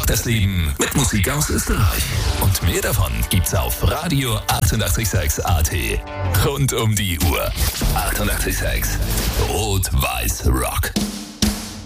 rockt das Leben mit Musik aus Österreich. Und mehr davon gibt's auf Radio 886 AT. Rund um die Uhr. 886 Rot-Weiß Rock.